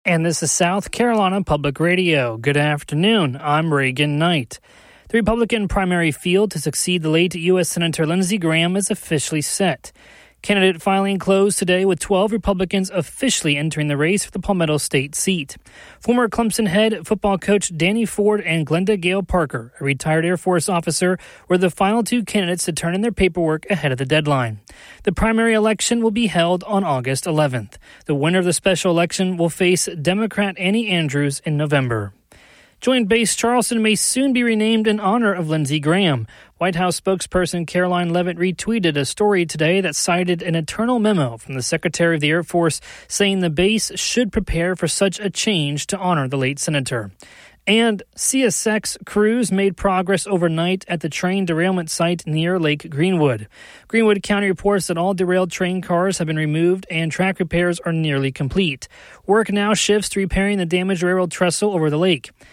And this is South Carolina Public Radio. Good afternoon. I'm Reagan Knight. The Republican primary field to succeed the late U.S. Senator Lindsey Graham is officially set. Candidate filing closed today with 12 Republicans officially entering the race for the Palmetto State seat. Former Clemson head football coach Danny Ford and Glenda Gale Parker, a retired Air Force officer, were the final two candidates to turn in their paperwork ahead of the deadline. The primary election will be held on August 11th. The winner of the special election will face Democrat Annie Andrews in November. Joint Base Charleston may soon be renamed in honor of Lindsey Graham. White House spokesperson Caroline Leavitt retweeted a story today that cited an internal memo from the Secretary of the Air Force saying the base should prepare for such a change to honor the late senator. And CSX crews made progress overnight at the train derailment site near Lake Greenwood. Greenwood County reports that all derailed train cars have been removed and track repairs are nearly complete. Work now shifts to repairing the damaged railroad trestle over the lake.